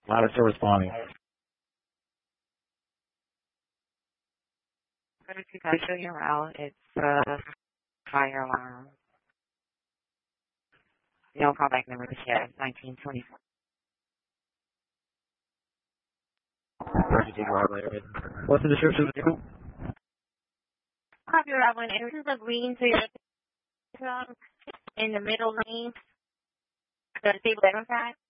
Lot of still responding. If you guys show your route, it's fire alarm. No callback number to share, 1924. What's the description of the vehicle? Copy that one. And this is a green Toyota truck in the middle lane. The stable side.